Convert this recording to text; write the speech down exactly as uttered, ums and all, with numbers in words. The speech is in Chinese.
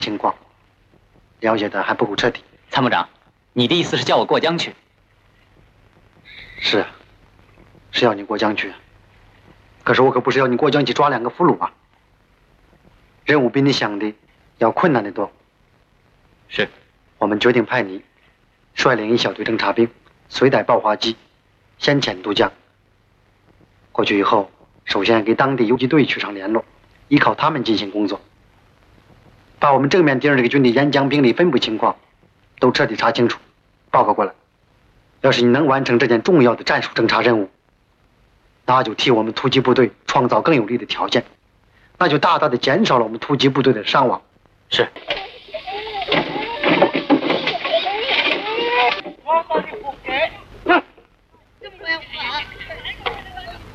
情况了解的还不够彻底。 参谋长，你的意思是叫我过江去？ 是啊，是要你过江去。可是我可不是要你过江去抓两个俘虏啊！任务比你想的要困难得多。 是， 我们决定派你率领一小队侦察兵，随带爆花机，先遣渡江。过去以后，首先给当地游击队取上联络，依靠他们进行工作，把我们正面敌人这个军队沿江兵力分布情况都彻底查清楚，报告过来。要是你能完成这件重要的战术侦察任务，那就替我们突击部队创造更有利的条件，那就大大的减少了我们突击部队的伤亡。 是。